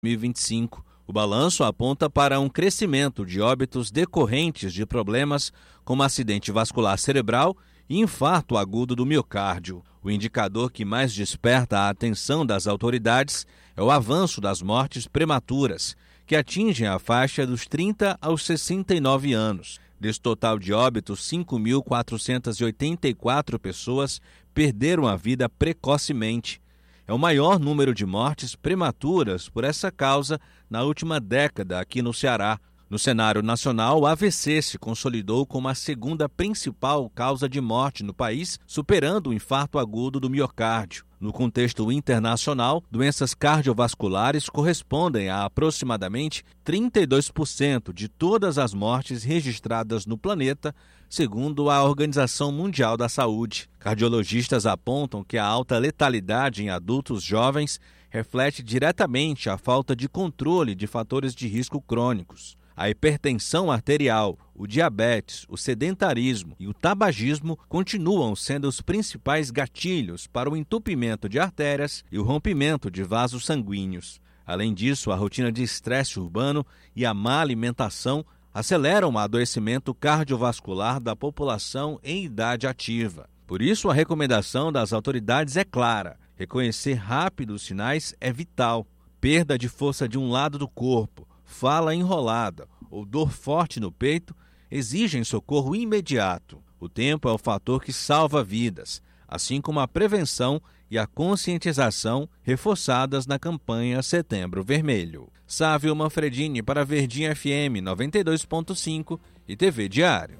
2025. O balanço aponta para um crescimento de óbitos decorrentes de problemas como acidente vascular cerebral e infarto agudo do miocárdio. O indicador que mais desperta a atenção das autoridades é o avanço das mortes prematuras, que atingem a faixa dos 30 aos 69 anos. Desse total de óbitos, 5.484 pessoas perderam a vida precocemente. É o maior número de mortes prematuras por essa causa na última década aqui no Ceará. No cenário nacional, o AVC se consolidou como a segunda principal causa de morte no país, superando o infarto agudo do miocárdio. No contexto internacional, doenças cardiovasculares correspondem a aproximadamente 32% de todas as mortes registradas no planeta, segundo a Organização Mundial da Saúde. Cardiologistas apontam que a alta letalidade em adultos jovens reflete diretamente a falta de controle de fatores de risco crônicos. A hipertensão arterial, o diabetes, o sedentarismo e o tabagismo continuam sendo os principais gatilhos para o entupimento de artérias e o rompimento de vasos sanguíneos. Além disso, a rotina de estresse urbano e a má alimentação aceleram o adoecimento cardiovascular da população em idade ativa. Por isso, a recomendação das autoridades é clara: reconhecer rápido os sinais é vital. Perda de força de um lado do corpo, fala enrolada ou dor forte no peito exigem socorro imediato. O tempo é o fator que salva vidas, assim como a prevenção e a conscientização reforçadas na campanha Setembro Vermelho. Sávio Manfredini para Verdinha FM 92.5 e TV Diário.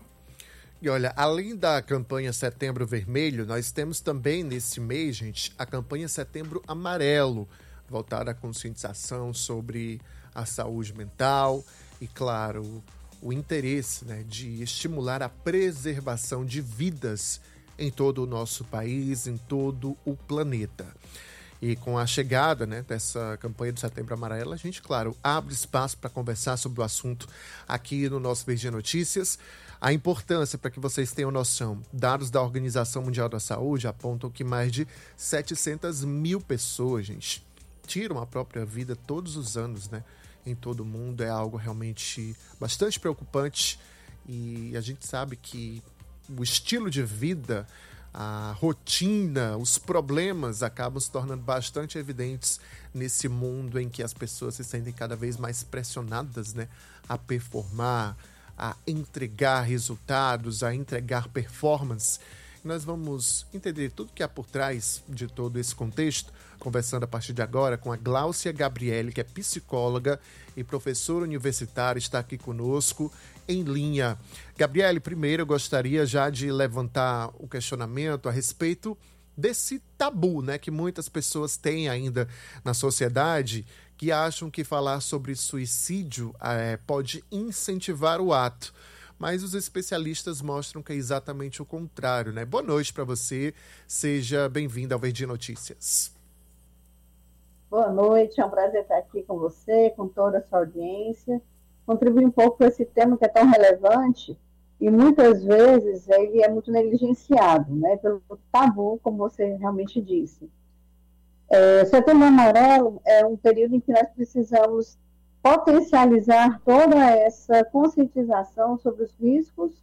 E olha, além da campanha Setembro Vermelho, nós temos também nesse mês, gente, a campanha Setembro Amarelo, voltada à conscientização sobre a saúde mental e, claro, o interesse, né, de estimular a preservação de vidas em todo o nosso país, em todo o planeta. E com a chegada, né, dessa campanha do Setembro Amarelo, a gente, claro, abre espaço para conversar sobre o assunto aqui no nosso Verdinha Notícias. A importância, para que vocês tenham noção, dados da Organização Mundial da Saúde apontam que mais de 700 mil pessoas, gente, tiram a própria vida todos os anos, né? Em todo o mundo. É algo realmente bastante preocupante e a gente sabe que o estilo de vida, a rotina, os problemas acabam se tornando bastante evidentes nesse mundo em que as pessoas se sentem cada vez mais pressionadas, né, a performar, a entregar resultados, a entregar performance. Nós vamos entender tudo que há por trás de todo esse contexto, conversando a partir de agora com a Gláucia Gabriele, que é psicóloga e professora universitária, está aqui conosco em linha. Gabriele, primeiro eu gostaria já de levantar o questionamento a respeito desse tabu, né, que muitas pessoas têm ainda na sociedade, que acham que falar sobre suicídio pode incentivar o ato. Mas os especialistas mostram que é exatamente o contrário, né? Boa noite para você, seja bem-vindo ao Verdinha Notícias. Boa noite, é um prazer estar aqui com você, com toda a sua audiência, contribuir um pouco com esse tema que é tão relevante e muitas vezes ele é muito negligenciado, né? Pelo tabu, como você realmente disse. O Setembro Amarelo é um período em que nós precisamos potencializar toda essa conscientização sobre os riscos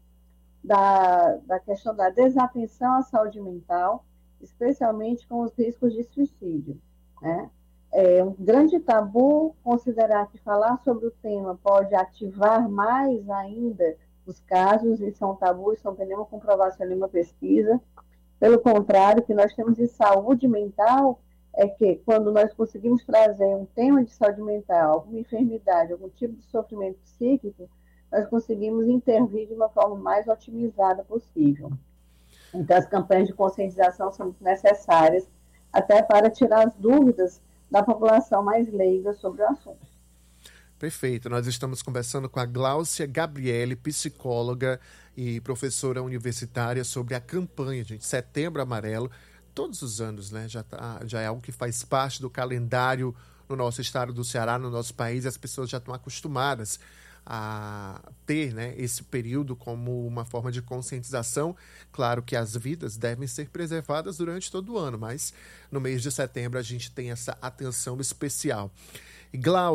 da questão da desatenção à saúde mental, especialmente com os riscos de suicídio, né? É um grande tabu considerar que falar sobre o tema pode ativar mais ainda os casos, isso é um tabu, isso não tem nenhuma comprovação, nenhuma pesquisa. Pelo contrário, o que nós temos de saúde mental é que quando nós conseguimos trazer um tema de saúde mental, alguma enfermidade, algum tipo de sofrimento psíquico, nós conseguimos intervir de uma forma mais otimizada possível. Então, as campanhas de conscientização são muito necessárias, até para tirar as dúvidas da população mais leiga sobre o assunto. Perfeito. Nós estamos conversando com a Gláucia Gabriele, psicóloga e professora universitária, sobre a campanha, gente, Setembro Amarelo. Todos os anos, né? Já é algo que faz parte do calendário no nosso estado do Ceará, no nosso país, e as pessoas já estão acostumadas a ter, né, esse período como uma forma de conscientização. Claro que as vidas devem ser preservadas durante todo o ano, mas no mês de setembro a gente tem essa atenção especial. E